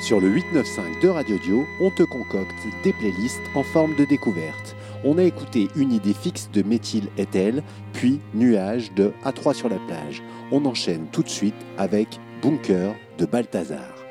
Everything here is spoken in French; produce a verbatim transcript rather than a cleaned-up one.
Sur le huit neuf cinq de Radio Dio, on te concocte des playlists en forme de découverte. On a écouté Une idée fixe de Méthyle et elle, puis Nuages de À trois sur la plage. On enchaîne tout de suite avec Bunker de Balthazar.